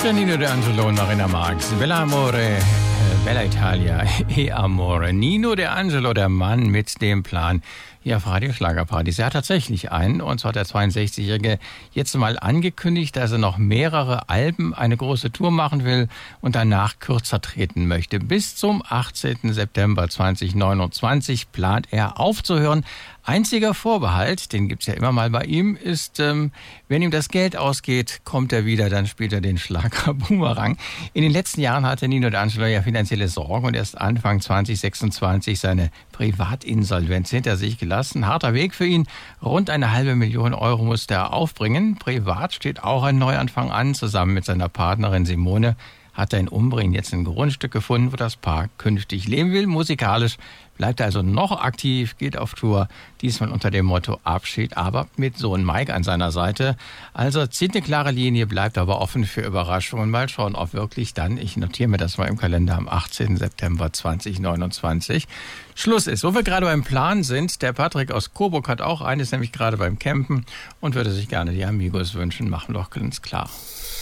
Nino D'Angelo und Marina Marx. Bella Amore, Bella Italia, e Amore. Nino D'Angelo, der Mann mit dem Plan hier auf Radio Schlagerpartys. Er hat tatsächlich einen, und zwar der 62-Jährige, jetzt mal angekündigt, dass er noch mehrere Alben, eine große Tour machen will und danach kürzer treten möchte. Bis zum 18. September 2029 plant er aufzuhören. Einziger Vorbehalt, den gibt's ja immer mal bei ihm, ist, wenn ihm das Geld ausgeht, kommt er wieder, dann spielt er den Schlager Boomerang. In den letzten Jahren hatte Nino D'Angelo ja finanzielle Sorgen und erst Anfang 2026 seine Privatinsolvenz hinter sich gelassen. Harter Weg für ihn. Rund 500.000 Euro musste er aufbringen. Privat steht auch ein Neuanfang an. Zusammen mit seiner Partnerin Simone hat er in Umbrien jetzt ein Grundstück gefunden, wo das Paar künftig leben will. Musikalisch bleibt er also noch aktiv, geht auf Tour, diesmal unter dem Motto Abschied, aber mit Sohn Mike an seiner Seite. Also zieht eine klare Linie, bleibt aber offen für Überraschungen. Mal schauen, ob wirklich dann, ich notiere mir das mal im Kalender, am 18. September 2029 Schluss ist. Wo wir gerade beim Plan sind, der Patrick aus Coburg hat auch eines, nämlich gerade beim Campen, und würde sich gerne die Amigos wünschen. Machen wir doch ganz klar.